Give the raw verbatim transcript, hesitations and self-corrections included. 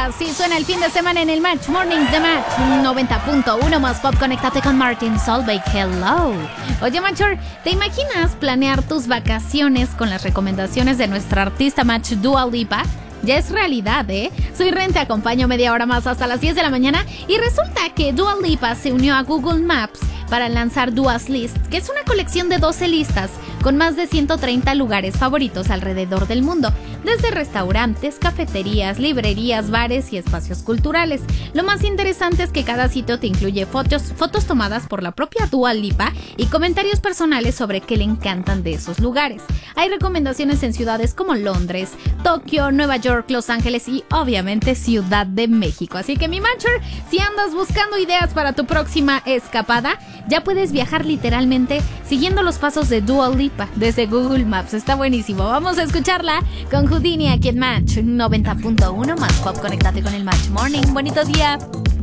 Lipa. Sí, suena el fin de semana en el Match Morning The Match noventa punto uno más pop. Conéctate con Martin Solveig. Hello. Oye, Matcher, ¿te imaginas planear tus vacaciones con las recomendaciones de nuestra artista Match Dua Lipa? Ya es realidad, ¿eh? Soy Ren, te acompaño media hora más hasta las diez de la mañana y resulta que Dua Lipa se unió a Google Maps para lanzar Dua's List, que es una colección de doce listas con más de ciento treinta lugares favoritos alrededor del mundo, desde restaurantes, cafeterías, librerías, bares y espacios culturales. Lo más interesante es que cada sitio te incluye fotos, fotos tomadas por la propia Dua Lipa y comentarios personales sobre qué le encantan de esos lugares. Hay recomendaciones en ciudades como Londres, Tokio, Nueva York, Los Ángeles y obviamente Ciudad de México. Así que mi matcher, si andas buscando ideas para tu próxima escapada, ya puedes viajar literalmente siguiendo los pasos de Dua Lipa desde Google Maps. Está buenísimo. Vamos a escucharla con Houdini aquí en Match noventa punto uno más pop. Conéctate con el Match Morning. Bonito día.